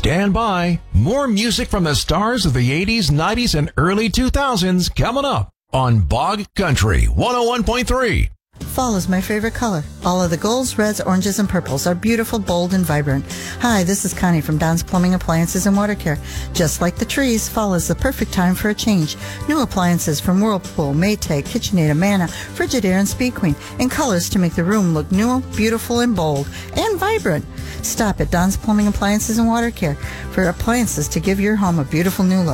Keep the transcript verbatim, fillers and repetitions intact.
Stand by. More music from the stars of the eighties, nineties, and early two thousands coming up on Bog Country one oh one point three. Fall is my favorite color. All of the golds, reds, oranges, and purples are beautiful, bold, and vibrant. Hi, this is Connie from Don's Plumbing Appliances and Water Care. Just like the trees, fall is the perfect time for a change. New appliances from Whirlpool, Maytag, KitchenAid, Amana, Frigidaire, and Speed Queen, in colors to make the room look new, beautiful, and bold, and vibrant. Stop at Don's Plumbing Appliances and Water Care for appliances to give your home a beautiful new look.